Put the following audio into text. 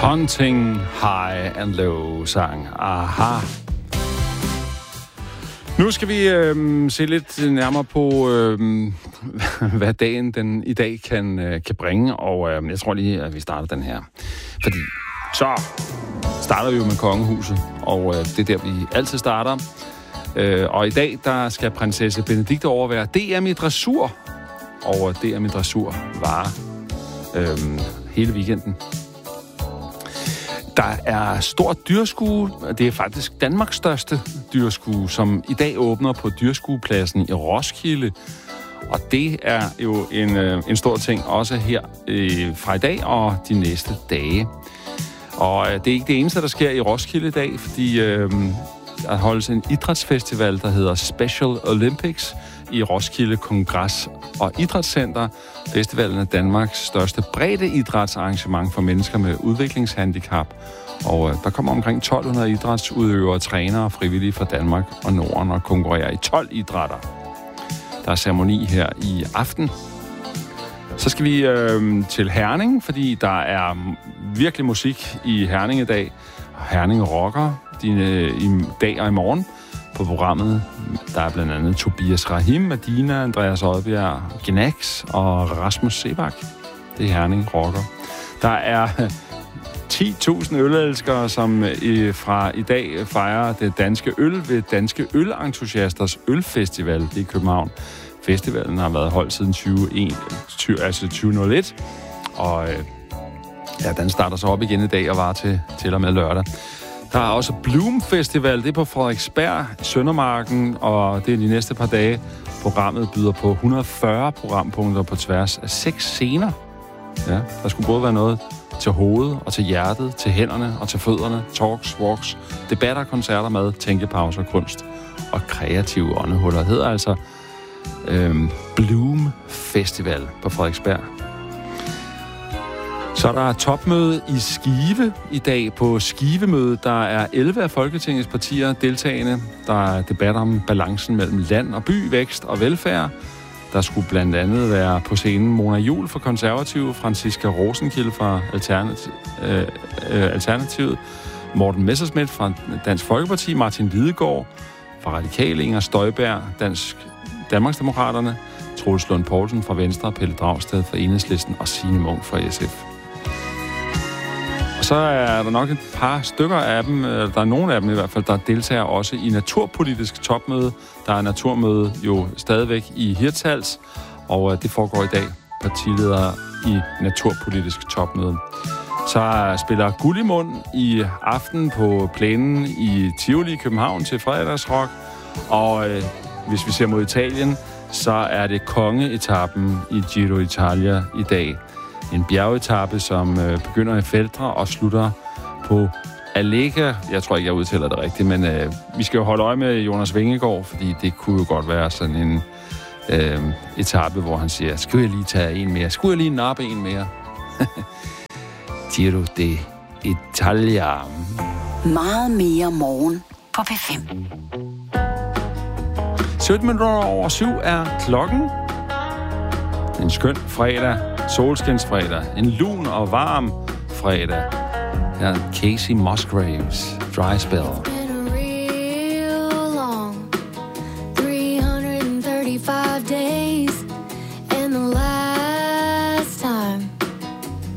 Hunting High and Low sang. Aha. Nu skal vi se lidt nærmere på, hvad dagen den i dag kan bringe, og jeg tror lige, at vi starter den her. Fordi så starter vi jo med kongehuset, og det er der, vi altid starter. Og i dag, der skal prinsesse Benedikte overvære DM i dressur, og DM i dressur varer hele weekenden. Der er stort dyrskue. Det er faktisk Danmarks største dyrskue, som i dag åbner på dyrskuepladsen i Roskilde. Og det er jo en stor ting også her fra i dag og de næste dage. Og det er ikke det eneste, der sker i Roskilde i dag, fordi der holdes en idrætsfestival, der hedder Special Olympics i Roskilde Kongres og Idrætscenter. Festivalen er Danmarks største breddeidrætsarrangement for mennesker med udviklingshandicap. Og der kommer omkring 1200 idrætsudøvere, trænere og frivillige fra Danmark og Norden og konkurrerer i 12 idrætter. Der er ceremoni her i aften. Så skal vi til Herning, fordi der er virkelig musik i Herning i dag. Herning rocker i dag og i morgen på programmet. Der er blandt andet Tobias Rahim, Medina, Andreas Oddbjerg, Gnax og Rasmus Sebak. Det er Herning rocker. Der er 10.000 ølelskere, som fra i dag fejrer det danske øl ved Danske Ølentusiasters Ølfestival. Det er i København. Festivalen har været holdt siden 2001, og den starter så op igen i dag og varer til og med lørdag. Der er også Bloom Festival, det er på Frederiksberg, Søndermarken, og det er de næste par dage. Programmet byder på 140 programpunkter på tværs af 6 scener. Ja, der skulle både være noget til hovedet og til hjertet, til hænderne og til fødderne, talks, walks, debatter, koncerter, mad, tænkepauser, kunst og kreative åndehuller. Det hedder altså Bloom Festival på Frederiksberg. Så der er topmøde i Skive i dag. På Skivemødet, der er 11 af Folketingets partier deltagende. Der er debat om balancen mellem land og by, vækst og velfærd. Der skulle blandt andet være på scenen Mona Juul fra Konservative, Franciska Rosenkilde fra Alternativet, Morten Messerschmidt fra Dansk Folkeparti, Martin Lidegaard fra Radikale, Inger Støjberg, Danmarksdemokraterne, Troels Lund Poulsen fra Venstre, Pelle Dragsted fra Enhedslisten og Signe Munk fra SF. Og så er der nok et par stykker af dem, der er nogle af dem i hvert fald, der deltager også i naturpolitisk topmøde. Der er naturmøde jo stadigvæk i Hirtshals, og det foregår i dag. Partiledere i naturpolitisk topmøde. Så spiller Gullimund i aften på plænen i Tivoli i København til fredagsrock. Og hvis vi ser mod Italien, så er det kongeetappen i Giro Italia i dag. En bjergetappe, som begynder i Feltre og slutter på Allega. Jeg tror ikke, jeg udtaler det rigtigt, men vi skal jo holde øje med Jonas Vingegaard, fordi det kunne jo godt være sådan en etape, hvor han siger, skulle jeg lige tage en mere? Skulle jeg lige nappe en mere? Giro d'Italia. Meget mere morgen på P5. 17 minutter over 7 er klokken. En skøn fredag, solskinsfredag, en lun og varm fredag. Her er Casey Musgraves, Dry Spell.